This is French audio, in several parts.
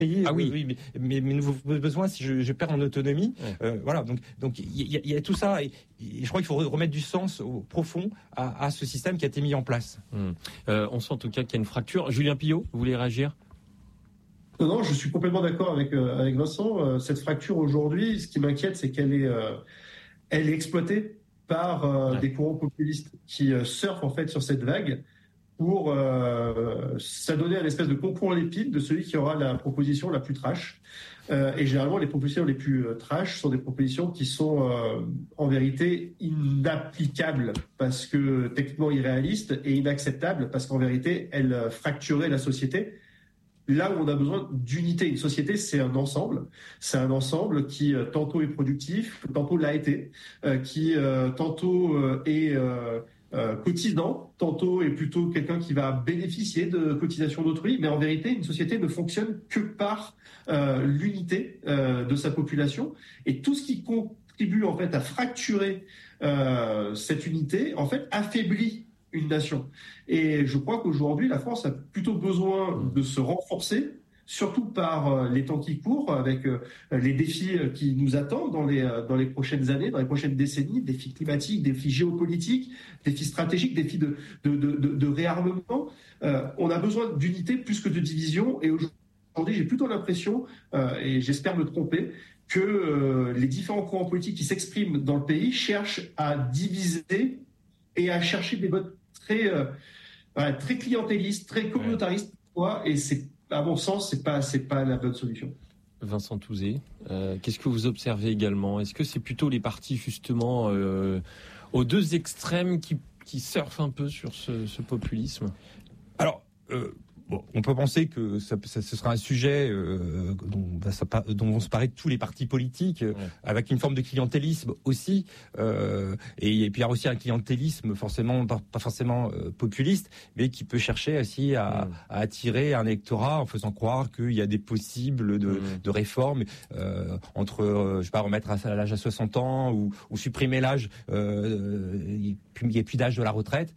Ah oui, mes nouveaux besoins si je perds en autonomie. Voilà, donc il y a tout ça et je crois qu'il faut remettre du sens au profond à ce système qui a été mis en place. On sent en tout cas qu'il y a une fracture. Julien Pillot, vous voulez réagir ? Non, je suis complètement d'accord avec Vincent. Cette fracture aujourd'hui, ce qui m'inquiète, c'est qu'elle est exploitée par des courants populistes qui surfent en fait sur cette vague pour s'adonner à l'espèce de concours à l'épine de celui qui aura la proposition la plus trash. Et généralement, les propositions les plus trash sont des propositions qui sont en vérité inapplicables parce que techniquement irréalistes et inacceptables parce qu'en vérité, elles fracturaient la société. Là où on a besoin d'unité, une société, c'est un ensemble. C'est un ensemble qui tantôt est productif, tantôt l'a été, qui tantôt est cotisant, tantôt est plutôt quelqu'un qui va bénéficier de cotisations d'autrui. Mais en vérité, une société ne fonctionne que par l'unité de sa population. Et tout ce qui contribue en fait à fracturer cette unité, en fait, affaiblit une nation. Et je crois qu'aujourd'hui, la France a plutôt besoin de se renforcer, surtout par les temps qui courent, avec les défis qui nous attendent dans les prochaines années, dans les prochaines décennies, défis climatiques, défis géopolitiques, défis stratégiques, défis de réarmement. On a besoin d'unité plus que de division. Et aujourd'hui, j'ai plutôt l'impression, et j'espère me tromper, que les différents courants politiques qui s'expriment dans le pays cherchent à diviser et à chercher des votes très clientélistes, très communautaristes, et c'est, à mon sens, c'est pas la bonne solution. Vincent Touzé, qu'est-ce que vous observez également ? Est-ce que c'est plutôt les partis justement aux deux extrêmes qui surfent un peu sur ce populisme ? Alors, on peut penser que ce sera un sujet dont vont se parler tous les partis politiques, avec une forme de clientélisme aussi, et puis il y a aussi un clientélisme pas forcément populiste, mais qui peut chercher aussi à attirer un électorat en faisant croire qu'il y a des possibles de réformes entre, je sais pas, remettre à l'âge à 60 ans ou supprimer l'âge, il n'y a plus d'âge de la retraite.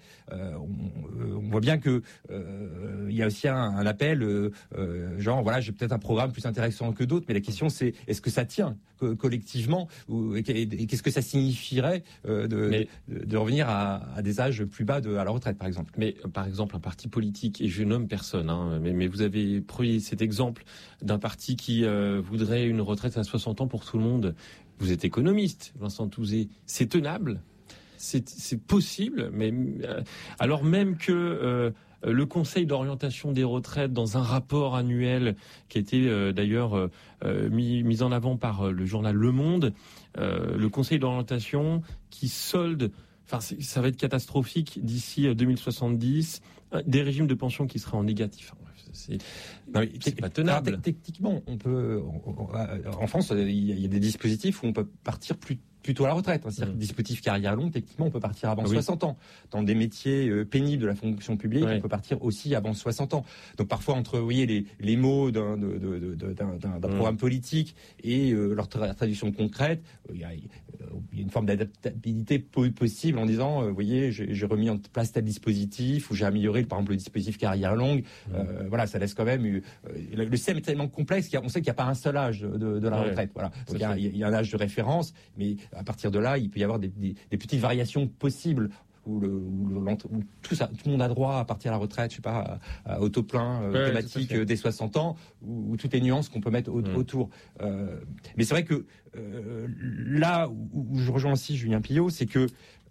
On voit bien que il y a aussi un appel genre voilà, j'ai peut-être un programme plus intéressant que d'autres, mais la question c'est est-ce que ça tient collectivement et qu'est-ce que ça signifierait de revenir à des âges plus bas à la retraite par exemple. Mais par exemple un parti politique, et je nomme personne, mais vous avez pris cet exemple d'un parti qui voudrait une retraite à 60 ans pour tout le monde. Vous êtes économiste, Vincent Touzé, c'est tenable ? C'est possible, mais alors même que le Conseil d'orientation des retraites, dans un rapport annuel qui a été d'ailleurs mis en avant par le journal Le Monde, le Conseil d'orientation qui solde, ça va être catastrophique d'ici 2070, des régimes de pension qui seraient en négatif. C'est pas tenable. Alors, techniquement, on peut, en France, il y a des dispositifs où on peut partir plutôt à la retraite. C'est-à-dire que dispositif carrière longue, techniquement, on peut partir avant 60 ans. Dans des métiers pénibles de la fonction publique, on peut partir aussi avant 60 ans. Donc parfois, entre, vous voyez, les mots d'un programme politique et leur traduction concrète, il y a une forme d'adaptabilité possible en disant, vous voyez, j'ai remis en place tel dispositif, ou j'ai amélioré, par exemple, le dispositif carrière longue. Voilà, ça laisse quand même... le système est tellement complexe qu'on sait qu'il n'y a pas un seul âge de la retraite. Voilà. Donc il y a un âge de référence, mais à partir de là, il peut y avoir des petites variations possibles où tout le monde a droit à partir à la retraite, je sais pas, à auto-plein thématique dès 60 ans, ou toutes les nuances qu'on peut mettre autour. Mais c'est vrai que là où je rejoins aussi Julien Pillot, c'est que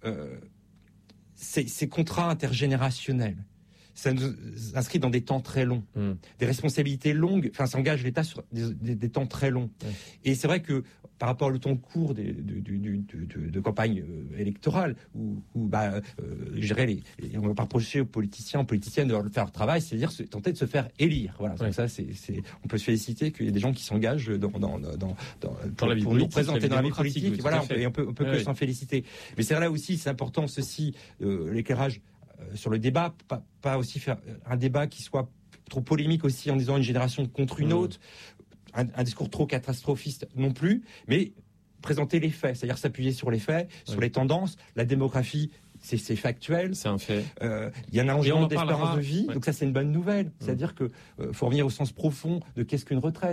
ces contrats intergénérationnels, ça nous inscrit dans des temps très longs, des responsabilités longues. Enfin, ça engage l'État sur des temps très longs. Et c'est vrai que par rapport au temps court de campagne électorale, où je dirais on va pas reprocher aux politiciens, aux politiciennes de faire leur travail, c'est-à-dire tenter de se faire élire. Voilà. Donc ça, on peut se féliciter qu'il y ait des gens qui s'engagent pour nous représenter dans la vie politique. Voilà, on peut que s'en féliciter. Mais c'est là aussi, c'est important ceci, l'éclairage sur le débat, pas aussi faire un débat qui soit trop polémique aussi en disant une génération contre une autre, un discours trop catastrophiste non plus, mais présenter les faits, c'est-à-dire s'appuyer sur les faits, sur les tendances. La démographie, c'est factuel. C'est un fait. Il y a un allongement d'espérance de vie, ouais. donc ça c'est une bonne nouvelle. C'est-à-dire que faut revenir au sens profond de qu'est-ce qu'une retraite.